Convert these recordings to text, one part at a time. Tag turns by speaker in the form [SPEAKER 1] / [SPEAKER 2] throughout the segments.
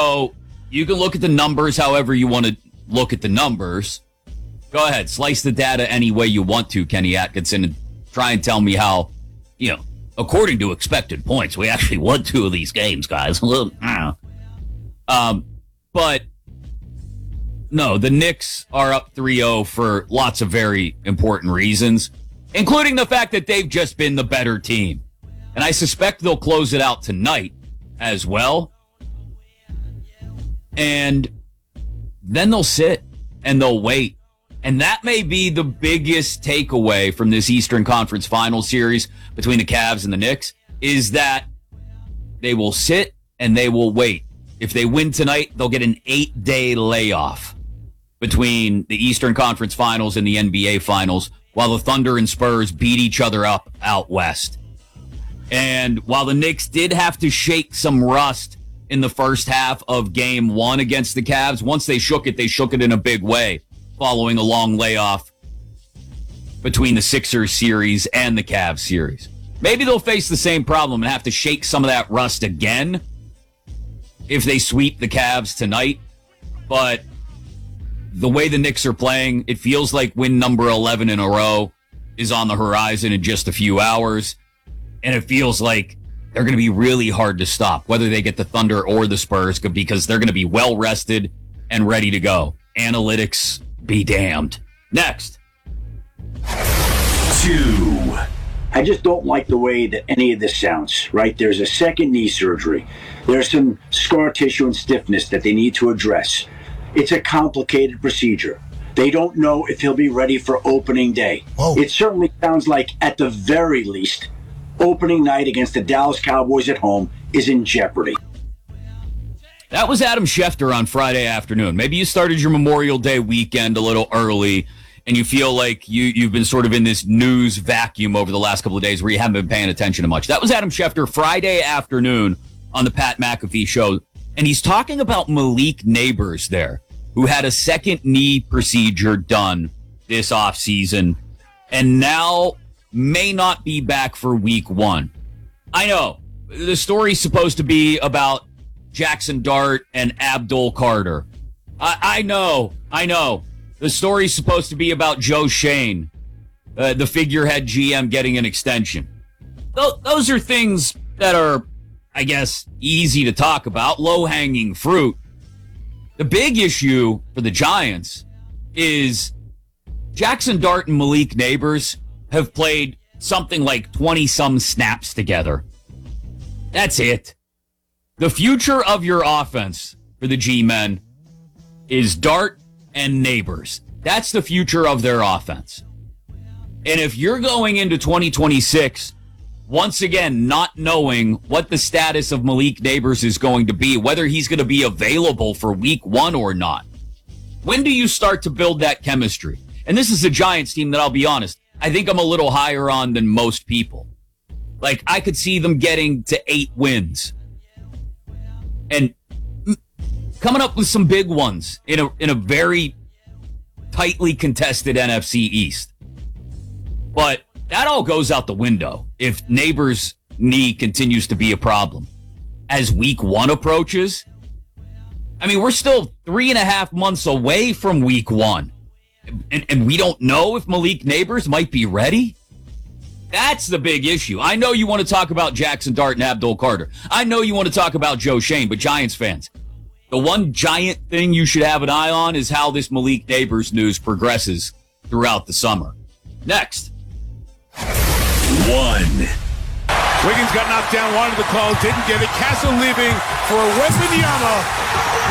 [SPEAKER 1] So you can look at the numbers however you want to look at the numbers. Go ahead, slice the data any way you want to, Kenny Atkinson, and try and tell me how, according to expected points, we actually won 2 of these games, guys. But no, the Knicks are up 3-0 for lots of very important reasons, including the fact that they've just been the better team. And I suspect they'll close it out tonight as well. And then they'll sit and they'll wait. And that may be the biggest takeaway from this Eastern Conference Final series between the Cavs and the Knicks, is that they will sit and they will wait. If they win tonight, they'll get an 8-day layoff between the Eastern Conference Finals and the NBA Finals, while the Thunder and Spurs beat each other up out west. And while the Knicks did have to shake some rust in the first half of Game 1 against the Cavs, once they shook it in a big way, following a long layoff between the Sixers series and the Cavs series. Maybe they'll face the same problem and have to shake some of that rust again if they sweep the Cavs tonight. But the way the Knicks are playing, it feels like win number 11 in a row is on the horizon in just a few hours. And it feels like they're going to be really hard to stop, whether they get the Thunder or the Spurs, because they're going to be well rested and ready to go. Analytics be damned. Next.
[SPEAKER 2] 2. I just don't like the way that any of this sounds, right? There's a second knee surgery. There's some scar tissue and stiffness that they need to address. It's a complicated procedure. They don't know if he'll be ready for opening day.
[SPEAKER 3] Whoa.
[SPEAKER 2] It certainly sounds like, at the very least, opening night against the Dallas Cowboys at home is in jeopardy.
[SPEAKER 1] That was Adam Schefter on Friday afternoon. Maybe you started your Memorial Day weekend a little early, and you feel like you've been sort of in this news vacuum over the last couple of days where you haven't been paying attention to much. That was Adam Schefter Friday afternoon on the Pat McAfee Show, and he's talking about Malik Neighbors there, who had a second knee procedure done this offseason and now may not be back for week 1. I know, the story's supposed to be about Jackson Dart and Abdul Carter. I know. The story's supposed to be about Joe Shane, the figurehead GM, getting an extension. Those are things that are, I guess, easy to talk about, low-hanging fruit. The big issue for the Giants is Jackson Dart and Malik Neighbors have played something like 20-some snaps together. That's it. The future of your offense for the G-Men is Dart and Neighbors. That's the future of their offense. And if you're going into 2026, once again, not knowing what the status of Malik Neighbors is going to be, whether he's going to be available for week 1 or not, when do you start to build that chemistry? And this is a Giants team that, I'll be honest, I think I'm a little higher on than most people. Like, I could see them getting to 8 wins and coming up with some big ones in a very tightly contested NFC East. But that all goes out the window if Neighbors' knee continues to be a problem. As week 1 approaches, I mean, we're still 3.5 months away from week 1. And we don't know if Malik Neighbors might be ready? That's the big issue. I know you want to talk about Jackson Dart and Abdul Carter. I know you want to talk about Joe Shane, but Giants fans, the one giant thing you should have an eye on is how this Malik Neighbors news progresses throughout the summer. Next.
[SPEAKER 4] 1. Wiggins got knocked down, wanted the call, didn't get it. Castle leaving for Wembanyama.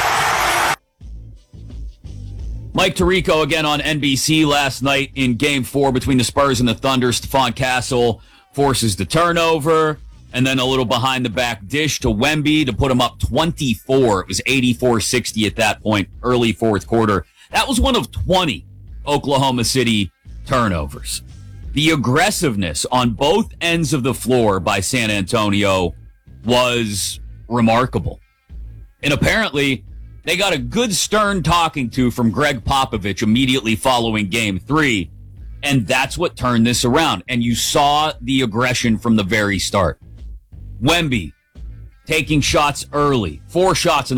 [SPEAKER 1] Mike Tirico again on NBC last night in Game 4 between the Spurs and the Thunder. Stephon Castle forces the turnover, and then a little behind-the-back dish to Wemby to put him up 24. It was 84-60 at that point, early fourth quarter. That was one of 20 Oklahoma City turnovers. The aggressiveness on both ends of the floor by San Antonio was remarkable. And apparently, they got a good stern talking to from Greg Popovich immediately following Game 3, and that's what turned this around. And you saw the aggression from the very start. Wemby taking shots early, 4 shots in